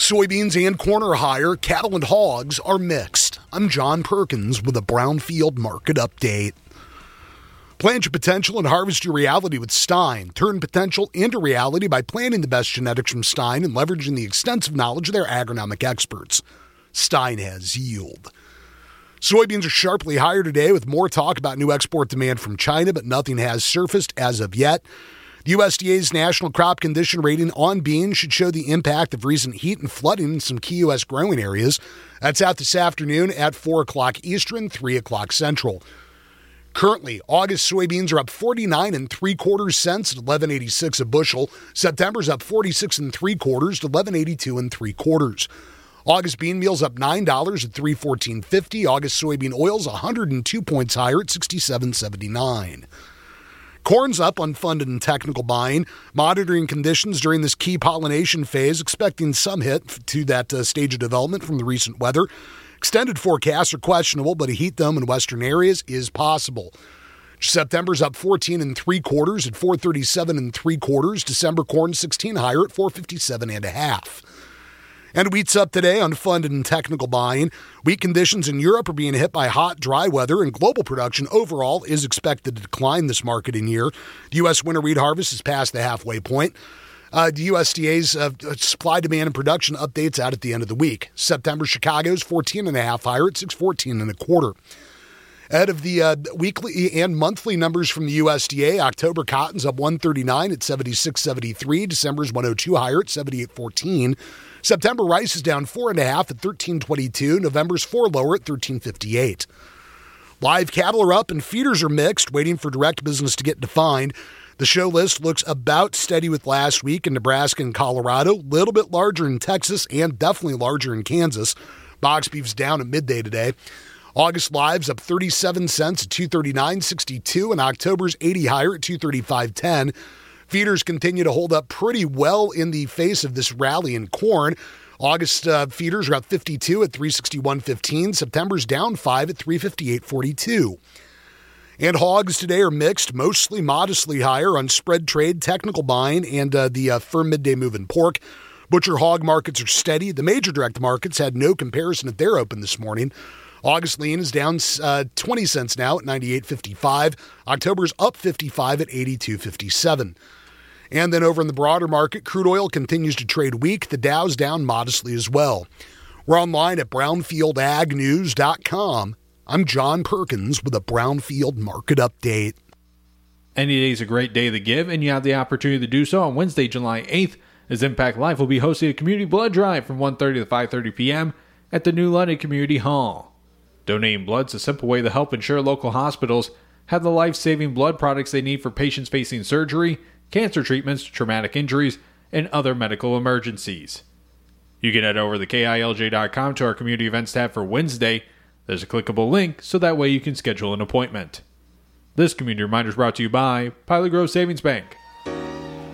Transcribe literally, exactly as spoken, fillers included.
Soybeans and corn are higher. Cattle and hogs are mixed. I'm John Perkins with a Brownfield Market Update. Plant your potential and harvest your reality with Stein. Turn potential into reality by planting the best genetics from Stein and leveraging the extensive knowledge of their agronomic experts. Stein has yield. Soybeans are sharply higher today with more talk about new export demand from China, but nothing has surfaced as of yet. The U S D A's National Crop Condition Rating on beans should show the impact of recent heat and flooding in some key U S growing areas. That's out this afternoon at four o'clock Eastern, three o'clock Central. Currently, August soybeans are up forty-nine and three quarters cents at eleven eighty-six a bushel. September's up forty-six and three quarters to eleven eighty-two and three quarters. August bean meal's up nine dollars at three fourteen fifty. August soybean oil's one hundred two points higher at sixty-seven seventy-nine. Corn's up on funded and technical buying, monitoring conditions during this key pollination phase, expecting some hit to that uh, stage of development from the recent weather. Extended forecasts are questionable, but a heat dome in western areas is possible. September's up fourteen and three quarters at four thirty-seven and three quarters. December corn sixteen higher at four fifty-seven and a half. And wheat's up today on funded and technical buying. Wheat conditions in Europe are being hit by hot, dry weather, and global production overall is expected to decline this marketing year. The U S winter wheat harvest is past the halfway point. Uh, the U S D A's uh, supply, demand, and production updates out at the end of the week. September, Chicago's fourteen and a half higher at six fourteen and a quarter. Ahead of the uh, weekly and monthly numbers from the U S D A, October cotton's up one thirty-nine at seventy-six seventy-three. December's one oh two higher at seventy-eight fourteen. September rice is down four and a half at thirteen twenty-two. November's four lower at thirteen fifty-eight. Live cattle are up and feeders are mixed, waiting for direct business to get defined. The show list looks about steady with last week in Nebraska and Colorado, a little bit larger in Texas and definitely larger in Kansas. Box beef's down at midday today. August live's up thirty-seven cents at two thirty-nine sixty-two, and October's eighty higher at two thirty-five ten. Feeders continue to hold up pretty well in the face of this rally in corn. August uh, feeders are up fifty-two at three sixty-one fifteen. September's down five at three fifty-eight forty-two. And hogs today are mixed, mostly modestly higher on spread trade, technical buying, and uh, the uh, firm midday move in pork. Butcher hog markets are steady. The major direct markets had no comparison at their open this morning. August lean is down uh, twenty cents now at ninety-eight fifty-five. October's up fifty-five at eighty-two fifty-seven. And then over in the broader market, crude oil continues to trade weak. The Dow's down modestly as well. We're online at brownfield ag news dot com. I'm John Perkins with a Brownfield Market Update. Any day is a great day to give, and you have the opportunity to do so on Wednesday, July eighth, as Impact Life will be hosting a community blood drive from one thirty to five thirty p.m. at the New London Community Hall. Donating blood is a simple way to help ensure local hospitals have the life-saving blood products they need for patients facing surgery, cancer treatments, traumatic injuries, and other medical emergencies. You can head over to K I L J dot com to our community events tab for Wednesday. There's a clickable link so that way you can schedule an appointment. This community reminder is brought to you by Pilot Grove Savings Bank.